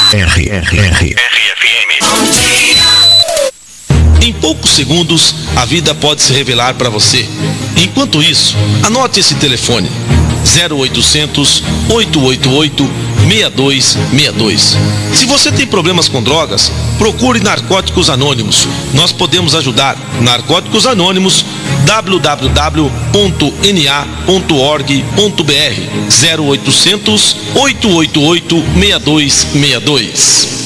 Em poucos segundos, a vida pode se revelar para você. Enquanto isso, anote esse telefone: 0800 888 6262. Se você tem problemas com drogas, procure Narcóticos Anônimos. Nós podemos ajudar. Narcóticos Anônimos, www.na.org.br, 0800 888 6262.